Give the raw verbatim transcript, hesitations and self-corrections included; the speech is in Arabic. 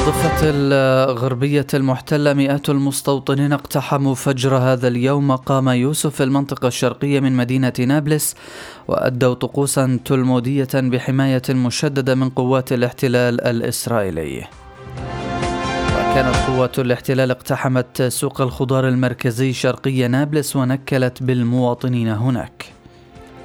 الضفة الغربية المحتلة مئات المستوطنين اقتحموا فجر هذا اليوم مقام يوسف في المنطقة الشرقية من مدينة نابلس، وأدوا طقوسا تلمودية بحماية مشددة من قوات الاحتلال الإسرائيلي. وكانت قوات الاحتلال اقتحمت سوق الخضار المركزي شرقي نابلس ونكلت بالمواطنين هناك.